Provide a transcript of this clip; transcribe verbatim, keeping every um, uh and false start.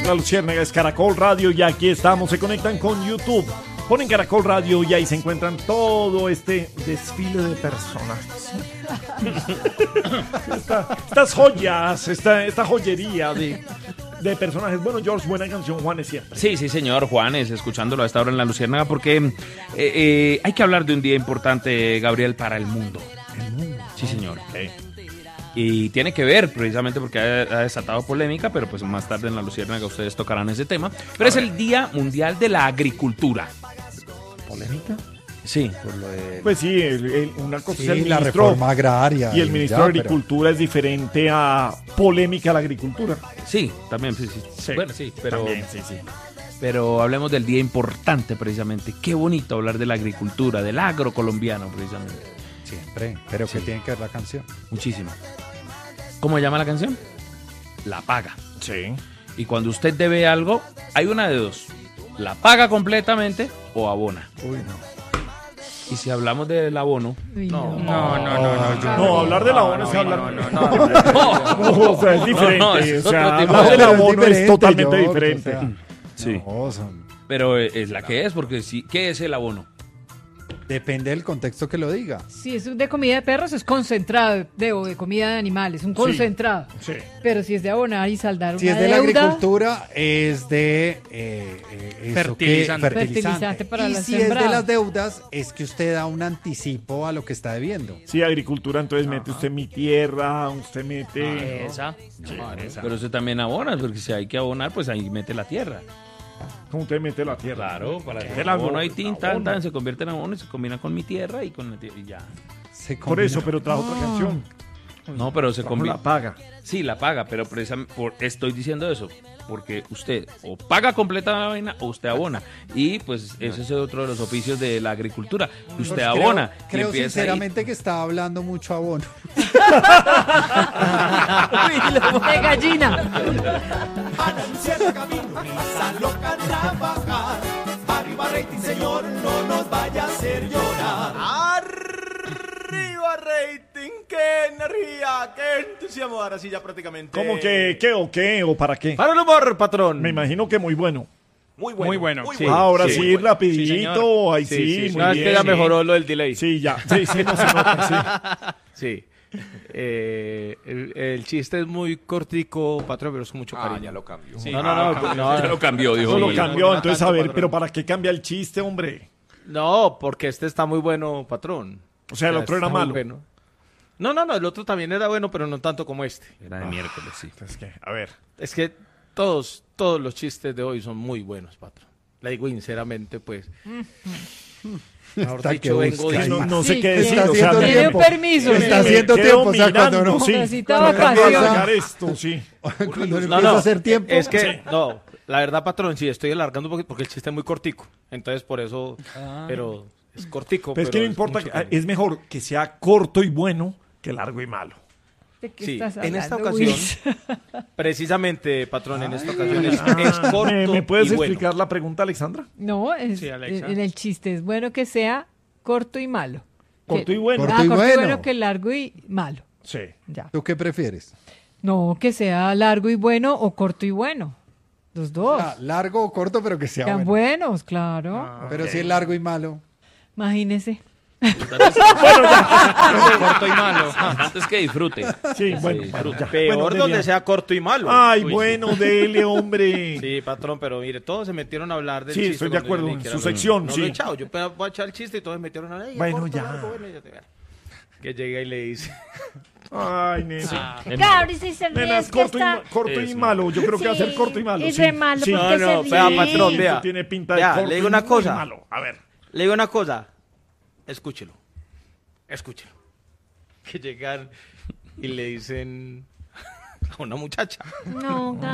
La Luciérnaga es Caracol Radio y aquí estamos. Se conectan con YouTube. Ponen Caracol Radio y ahí se encuentran todo este desfile de personajes. Esta, estas joyas, esta, esta joyería de, de personajes. Bueno, George, buena canción, Juanes siempre. Sí, sí, señor, Juanes, escuchándolo a esta hora en La Luciérnaga, porque eh, eh, hay que hablar de un día importante, Gabriel, para el mundo. El mundo. Sí, señor. Okay. Y tiene que ver, precisamente porque ha, ha desatado polémica, pero pues más tarde en La Luciérnaga ustedes tocarán ese tema. Pero a es ver. El Día Mundial de la Agricultura. ¿Polémica? Sí, por lo de... Pues sí, el, el, una cosa sí, es el la ministro, reforma agraria. Y el ministro ya, de Agricultura pero... es diferente a polémica a la agricultura. Sí, también, sí, sí. sí. Bueno, sí, pero... También, sí, sí. Pero hablemos del día importante, precisamente. Qué bonito hablar de la agricultura, del agro colombiano, precisamente. Siempre, pero Sí. ¿qué tiene que ver la canción? Muchísimo. ¿Cómo se llama la canción? La paga. Sí. Y cuando usted debe algo, hay una de dos. La paga completamente o abona. Uy, no. Y si hablamos del abono... Uy, no. no. No, no, no, no. No, no, hablar del abono es hablar... No, no, no. No, o sea, es diferente. No, no, es o sea, otro tipo hablar de- del No, abono es es diferente, totalmente George, diferente. o sea, Sí. no, son- Pero es la que es, porque sí. ¿Qué es el abono? depende del contexto que lo diga. Si es de comida de perros, es concentrado, de, o de comida de animales, un concentrado. Sí. Pero si es de abonar y saldar Si una es de la deuda, agricultura, es de eh, eh, eso Fertilizante. que- Fertilizante para y las si es de sembradas. las deudas, es que usted da un anticipo a lo que está debiendo. Sí, agricultura, entonces mete usted mi tierra, usted mete... Esa. Sí, esa. Pero usted también abona, porque si hay que abonar, pues ahí mete la tierra. ¿Cómo usted mete la tierra? Claro, para ¿Qué que es el la abono abono? ahí tin, El tan, abono. tan, se convierte en abono y se combina con mi tierra y con la tierra y ya. Se Por combina. eso, pero trajo otra canción. No, pero se Trajo combina. la paga. Sí, la paga, pero precisamente por, estoy diciendo eso, porque usted o paga completa la vaina o usted abona. Y pues ese es otro de los oficios de la agricultura. que Usted Pues abona. Creo, y creo empieza ahí. sinceramente que está hablando mucho abono. de gallina. Anunciar camino, esa loca trabajar. Arriba rating, señor, no nos vaya a hacer llorar. Arriba rating, qué energía, qué entusiasmo. Ahora sí ya prácticamente. ¿Cómo que qué o qué o para qué? Para el humor, patrón. Me imagino que muy bueno. Muy bueno. Muy bueno, sí. Ahora sí, sí. rapidito, Sí, señor. ahí sí, Sí, sí, sí. muy No, es bien. que ya sí. mejoró lo del delay. Sí, ya, sí, sí, no se nota, Sí. Eh, el, el chiste es muy cortico, patrón, pero es con mucho cariño. Ah, ya lo cambió. Sí. No, No, no, no, no, no, ya lo cambió, sí. dijo. Eso lo Miguel. cambió, no, entonces tanto, a ver, patrón. pero ¿para qué cambia el chiste, hombre? No, porque este está muy bueno, patrón. O sea, el otro era está muy malo. bueno. No, no, no, el otro también era bueno, pero no tanto como este. Era de miércoles, sí. Es que, a ver. Es que todos, todos los chistes de hoy son muy buenos, patrón. Le digo sinceramente, pues. Mejor Hasta dicho, que vengo busca de- ahí. No, no Sí, sé qué que decir, está o sea, haciendo me- Tiene tiempo. un permiso. Está me haciendo quedo tiempo, o sea, cuando mirando, no- sí. Necesita Cuando acabo de vacaciones. sacar esto, sí. Cuando uno No, empieza no, a hacer tiempo. es que, no, la verdad, patrón, sí, estoy alargando un poquito porque el chiste es muy cortico. Entonces, por eso, pero es cortico. Pero es que no importa, mucho que- cariño. es mejor que sea corto y bueno que largo y malo. ¿De qué Sí, estás en esta hablando, ocasión, Luis? precisamente, patrón, en esta ocasión es, es corto ¿Me, me puedes y bueno. explicar la pregunta, Alexandra? No, es, Sí, Alexa. en el chiste es bueno que sea corto y malo. Corto Que- y bueno. Corto ah, y corto y bueno. bueno que largo y malo. Sí. Ya. ¿Tú qué prefieres? No, que sea largo y bueno o corto y bueno. Los dos. Ah, largo o corto, pero que sea Sean bueno. buenos, claro. Pero si es largo y malo. Imagínese. Corto y malo. Antes que disfrute. Sí, bueno. Sí, bueno, ya. Peor Bueno, donde Delia. sea corto y malo. Ay, Uy, bueno, dele, hombre. Sí, patrón, pero mire, todos se metieron a hablar del Sí, chiste. estoy de cuando acuerdo, yo ni en siquiera su lo- sección, no sí. lo he echado, yo voy a echar el chiste y todos se metieron a hablar. Bueno, corto, ya. largo, bueno, ya te vea. Que llega y le dice. Ay, nena. Claro, y si se ríe Nena, es es que corto, y, está... ma- corto y Es malo. Yo creo que va a ser Sí, corto y malo. y sí. re malo, Sí. porque No, se no, ríe. vea, patrón, vea. Esto tiene pinta de Vea, corto le digo y una muy cosa. malo. A ver. Le digo una cosa. Escúchelo. Escúchelo. Que llegan y le dicen a una muchacha. No,